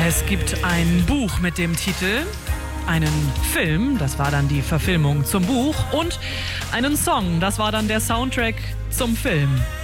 Es gibt ein Buch mit dem Titel, einen Film, das war dann die Verfilmung zum Buch, und einen Song, das war dann der Soundtrack zum Film.